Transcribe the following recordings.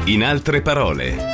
In altre parole.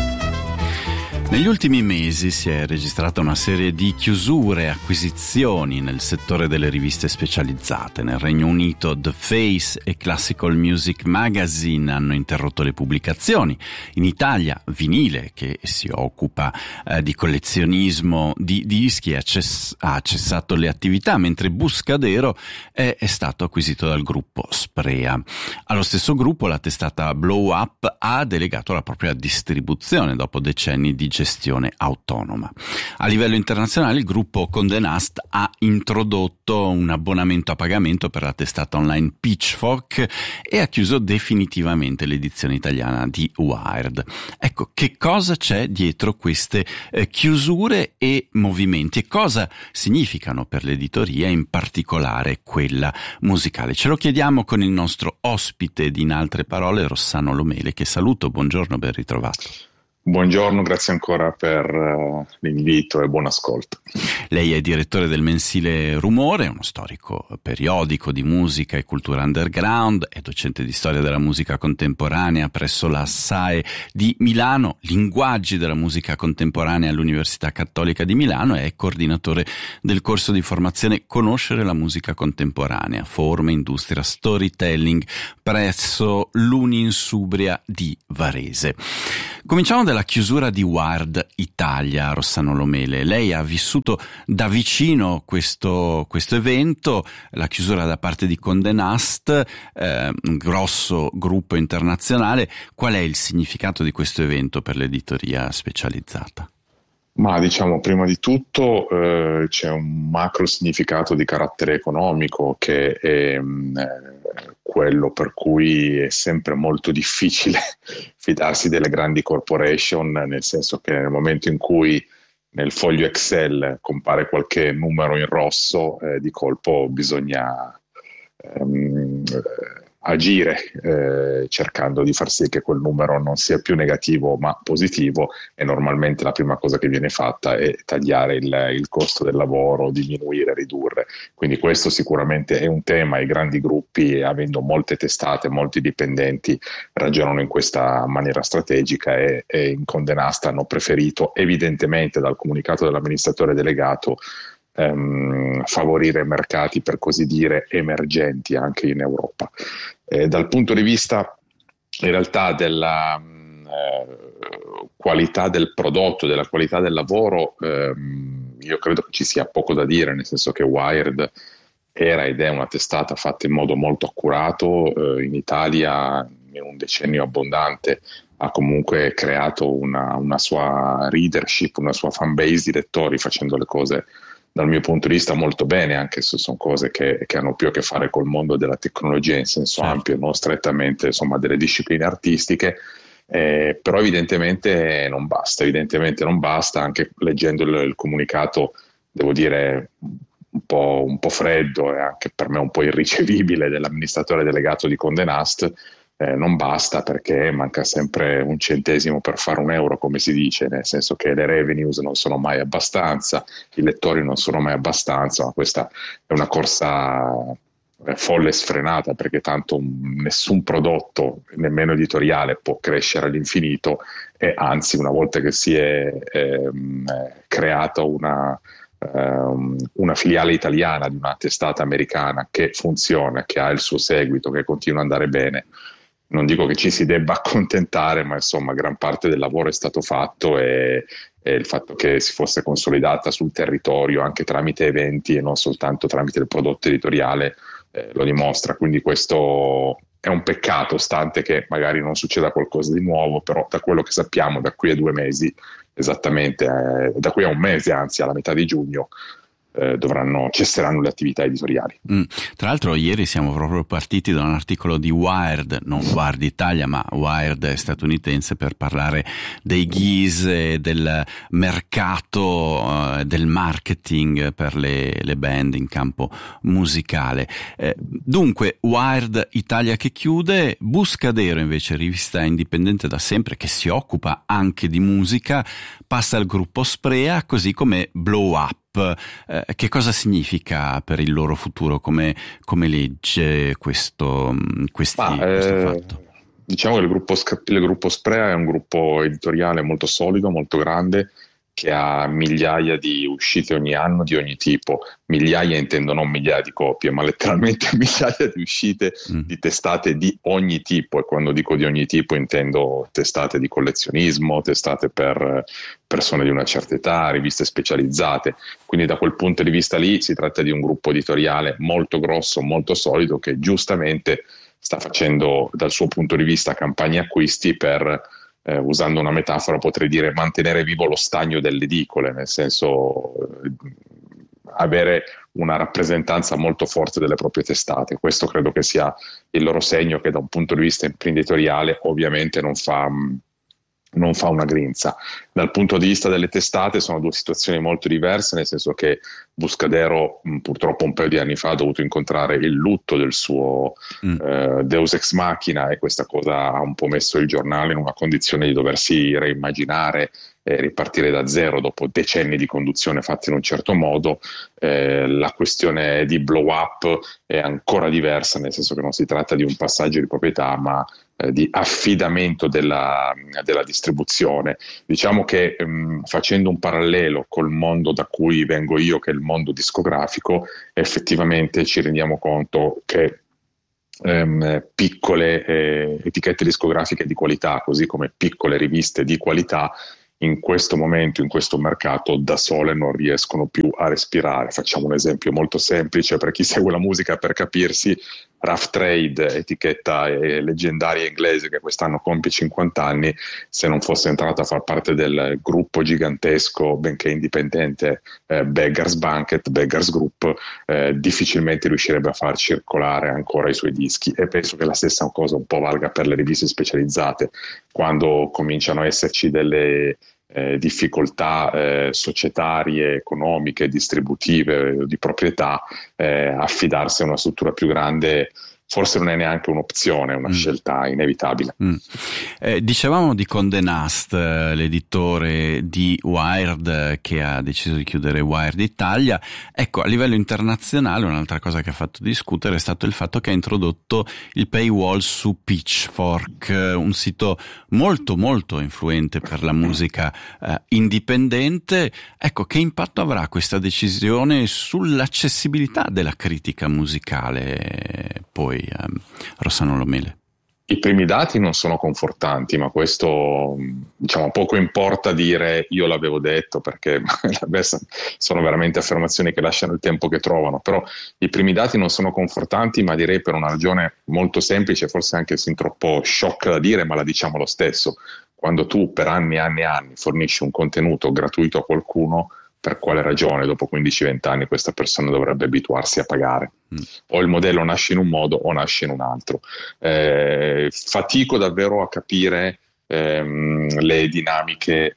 Negli ultimi mesi si è registrata una serie di chiusure e acquisizioni nel settore delle riviste specializzate. Nel Regno Unito The Face e Classical Music Magazine hanno interrotto le pubblicazioni. In Italia Vinile, che si occupa di collezionismo di dischi, ha cessato le attività, mentre Buscadero è stato acquisito dal gruppo Sprea. Allo stesso gruppo la testata Blow Up ha delegato la propria distribuzione dopo decenni di gestione autonoma. A livello internazionale il gruppo Condé Nast ha introdotto un abbonamento a pagamento per la testata online Pitchfork e ha chiuso definitivamente l'edizione italiana di Wired. Ecco, che cosa c'è dietro queste chiusure e movimenti e cosa significano per l'editoria, in particolare quella musicale? Ce lo chiediamo con il nostro ospite di In altre parole, Rossano Lomele, che saluto. Buongiorno, ben ritrovato. Buongiorno, grazie ancora per l'invito e buon ascolto. Lei è direttore del mensile Rumore, uno storico periodico di musica e cultura underground, è docente di storia della musica contemporanea presso la SAE di Milano, linguaggi della musica contemporanea all'Università Cattolica di Milano e è coordinatore del corso di formazione Conoscere la musica contemporanea, forme, industria, storytelling presso l'Uninsubria di Varese. Cominciamo dalla chiusura di Wired Italia, Rossano Lomele. Lei ha vissuto da vicino questo evento, la chiusura da parte di Condé Nast, un grosso gruppo internazionale. Qual è il significato di questo evento per l'editoria specializzata? Ma diciamo, prima di tutto c'è un macro significato di carattere economico che è quello per cui è sempre molto difficile fidarsi delle grandi corporation, nel senso che nel momento in cui nel foglio Excel compare qualche numero in rosso, di colpo bisogna agire cercando di far sì che quel numero non sia più negativo ma positivo, e normalmente la prima cosa che viene fatta è tagliare il costo del lavoro, diminuire, ridurre. Quindi questo sicuramente è un tema. I grandi gruppi, avendo molte testate, molti dipendenti, ragionano in questa maniera strategica e in Condé Nast hanno preferito, evidentemente dal comunicato dell'amministratore delegato, favorire mercati per così dire emergenti anche in Europa. Dal punto di vista in realtà della qualità del prodotto, della qualità del lavoro, io credo che ci sia poco da dire, nel senso che Wired era ed è una testata fatta in modo molto accurato. In Italia in un decennio abbondante ha comunque creato una sua readership, una sua fan base di lettori, facendo le cose dal mio punto di vista molto bene, anche se sono cose che hanno più a che fare col mondo della tecnologia in senso ampio, non strettamente insomma delle discipline artistiche, però evidentemente non basta, anche leggendo il comunicato, devo dire un po' freddo e anche per me un po' irricevibile dell'amministratore delegato di Condé Nast. Non basta, perché manca sempre un centesimo per fare un euro, come si dice, nel senso che le revenues non sono mai abbastanza, i lettori non sono mai abbastanza, ma questa è una corsa folle e sfrenata, perché tanto nessun prodotto, nemmeno editoriale, può crescere all'infinito, e anzi, una volta che si è creata una filiale italiana di una testata americana che funziona, che ha il suo seguito, che continua ad andare bene, non dico che ci si debba accontentare, ma insomma gran parte del lavoro è stato fatto, e il fatto che si fosse consolidata sul territorio anche tramite eventi e non soltanto tramite il prodotto editoriale lo dimostra. Quindi questo è un peccato, stante che magari non succeda qualcosa di nuovo, però da quello che sappiamo da qui a 2 mesi, esattamente da qui a 1 mese, anzi alla metà di giugno, cesseranno le attività editoriali. Tra l'altro ieri siamo proprio partiti da un articolo di Wired, non Wired Italia ma Wired statunitense, per parlare dei GIS, del mercato, del marketing per le band in campo musicale. Dunque Wired Italia che chiude, Buscadero invece, rivista indipendente da sempre che si occupa anche di musica, passa al gruppo Sprea, così come Blow Up. Che cosa significa per il loro futuro? Come legge questo fatto? Diciamo che il gruppo Sprea è un gruppo editoriale molto solido, molto grande, che ha migliaia di uscite ogni anno di ogni tipo. Migliaia intendo non migliaia di copie, ma letteralmente migliaia di uscite di testate di ogni tipo, e quando dico di ogni tipo intendo testate di collezionismo, testate per persone di una certa età, riviste specializzate. Quindi da quel punto di vista lì si tratta di un gruppo editoriale molto grosso, molto solido, che giustamente sta facendo dal suo punto di vista campagne acquisti per, usando una metafora, potrei dire mantenere vivo lo stagno delle edicole, nel senso avere una rappresentanza molto forte delle proprie testate. Questo credo che sia il loro segno, che da un punto di vista imprenditoriale ovviamente non fa una grinza. Dal punto di vista delle testate sono due situazioni molto diverse, nel senso che Buscadero purtroppo un paio di anni fa ha dovuto incontrare il lutto del suo Deus Ex Machina, e questa cosa ha un po' messo il giornale in una condizione di doversi reimmaginare e ripartire da zero dopo decenni di conduzione fatta in un certo modo. La questione di blow up è ancora diversa, nel senso che non si tratta di un passaggio di proprietà, ma di affidamento della distribuzione. Diciamo che facendo un parallelo col mondo da cui vengo io, che è il mondo discografico, effettivamente ci rendiamo conto che piccole etichette discografiche di qualità, così come piccole riviste di qualità, in questo momento, in questo mercato, da sole non riescono più a respirare. Facciamo un esempio molto semplice per chi segue la musica, per capirsi: Rough Trade, etichetta leggendaria inglese che quest'anno compie 50 anni, se non fosse entrata a far parte del gruppo gigantesco, benché indipendente, Beggars Banquet, Beggars Group, difficilmente riuscirebbe a far circolare ancora i suoi dischi. E penso che la stessa cosa un po' valga per le riviste specializzate. Quando cominciano a esserci delle difficoltà societarie, economiche, distributive, di proprietà, affidarsi a una struttura più grande forse non è neanche un'opzione, è una scelta inevitabile. Dicevamo di Condé Nast, l'editore di Wired, che ha deciso di chiudere Wired Italia. Ecco, a livello internazionale un'altra cosa che ha fatto discutere è stato il fatto che ha introdotto il paywall su Pitchfork, un sito molto molto influente per la musica indipendente. Ecco, che impatto avrà questa decisione sull'accessibilità della critica musicale, poi Rossano Lomele? I primi dati non sono confortanti, ma questo, diciamo, poco importa dire io l'avevo detto, perché sono veramente affermazioni che lasciano il tempo che trovano. Però i primi dati non sono confortanti, ma direi per una ragione molto semplice, forse anche sin troppo shock da dire, ma la diciamo lo stesso. Quando tu per anni e anni e anni fornisci un contenuto gratuito a qualcuno, per quale ragione dopo 15-20 anni questa persona dovrebbe abituarsi a pagare? O il modello nasce in un modo o nasce in un altro. Fatico davvero a capire le dinamiche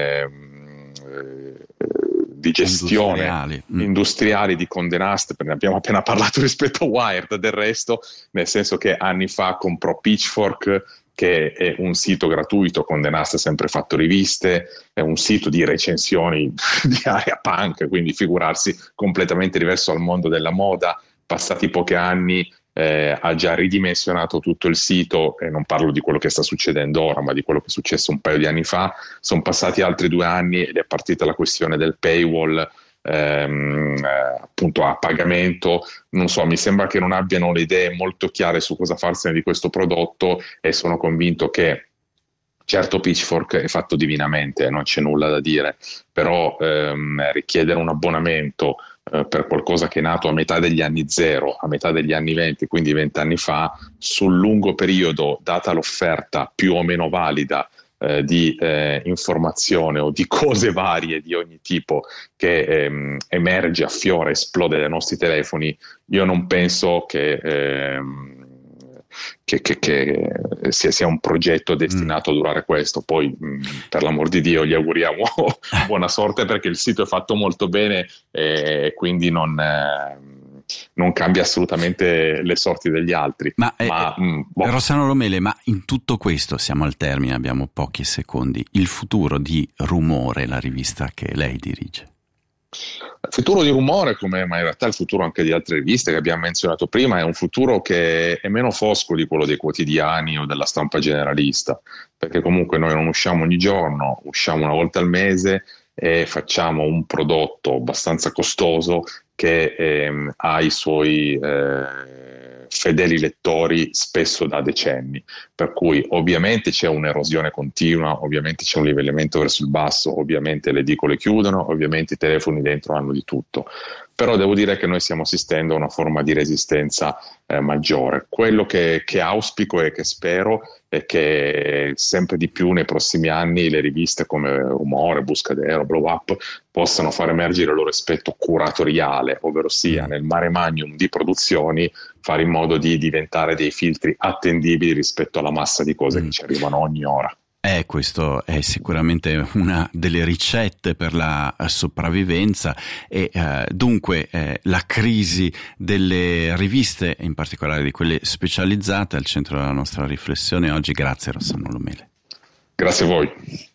di gestione industriali di Condé Nast, ne abbiamo appena parlato rispetto a Wired, del resto, nel senso che anni fa comprò Pitchfork, che è un sito gratuito. Condé Nast ha sempre fatto riviste, è un sito di recensioni di area punk, quindi figurarsi, completamente diverso dal mondo della moda. Passati pochi anni ha già ridimensionato tutto il sito, e non parlo di quello che sta succedendo ora, ma di quello che è successo un paio di anni fa. Sono passati altri 2 anni ed è partita la questione del paywall, appunto a pagamento. Non so, mi sembra che non abbiano le idee molto chiare su cosa farsene di questo prodotto, e sono convinto che, certo, Pitchfork è fatto divinamente, non c'è nulla da dire, però richiedere un abbonamento per qualcosa che è nato a metà degli anni 0, a metà degli anni 20, quindi 20 anni fa, sul lungo periodo, data l'offerta più o meno valida di informazione o di cose varie di ogni tipo che emerge, affiora, esplode dai nostri telefoni, io non penso che sia un progetto destinato a durare questo. Poi per l'amor di Dio gli auguriamo buona sorte, perché il sito è fatto molto bene e quindi non cambia assolutamente le sorti degli altri. Rossano Lomele, ma in tutto questo, siamo al termine, abbiamo pochi secondi, il futuro di Rumore, la rivista che lei dirige? Il futuro di Rumore, ma in realtà il futuro anche di altre riviste che abbiamo menzionato prima, è un futuro che è meno fosco di quello dei quotidiani o della stampa generalista, perché comunque noi non usciamo ogni giorno, usciamo una volta al mese e facciamo un prodotto abbastanza costoso che ha i suoi fedeli lettori spesso da decenni, per cui ovviamente c'è un'erosione continua, ovviamente c'è un livellamento verso il basso, ovviamente le edicole chiudono, ovviamente i telefoni dentro hanno di tutto, però devo dire che noi stiamo assistendo a una forma di resistenza maggiore. Quello che auspico e che spero è che sempre di più nei prossimi anni le riviste come Rumore, Buscadero, Blow Up possano far emergere il loro aspetto curatoriale, ovvero sia nel mare magnum di produzioni fare in modo di diventare dei filtri attendibili rispetto alla massa di cose che ci arrivano ogni ora. Questo è sicuramente una delle ricette per la sopravvivenza e dunque la crisi delle riviste, in particolare di quelle specializzate, al centro della nostra riflessione oggi. Grazie Rossano Lomele. Grazie a voi.